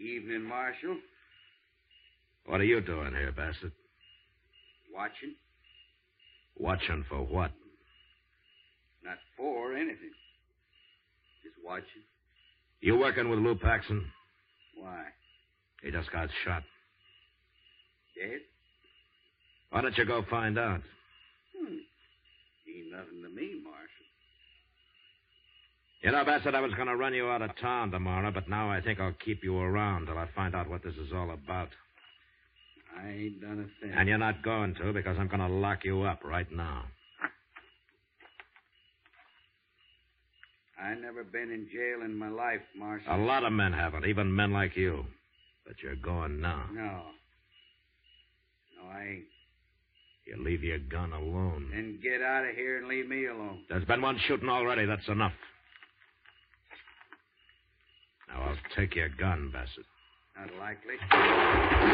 Evening, Marshal. What are you doing here, Bassett? Watching. Watching for what? Not for anything. Just watching. You working with Lou Paxson? Why? He just got shot. Dead? Why don't you go find out? Ain't nothing to me, Marshal. You know, Bassett, I was going to run you out of town tomorrow, but now I think I'll keep you around till I find out what this is all about. I ain't done a thing. And you're not going to, because I'm going to lock you up right now. I never been in jail in my life, Marshal. A lot of men haven't, even men like you. But you're going now. No, I ain't. You leave your gun alone. Then get out of here and leave me alone. There's been one shooting already. That's enough. Now, I'll take your gun, Bassett. Not likely.